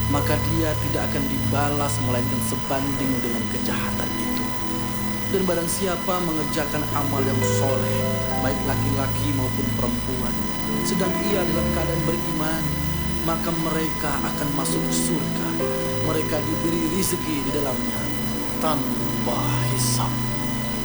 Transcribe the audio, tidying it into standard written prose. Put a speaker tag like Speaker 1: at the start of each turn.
Speaker 1: maka dia tidak akan dibalas melainkan sebanding dengan kejahatan itu. Dan barang siapa mengerjakan amal yang soleh, baik laki-laki maupun perempuan, sedang ia dalam keadaan beriman, maka mereka akan masuk surga. Mereka diberi rezeki di dalamnya tanpa hisab.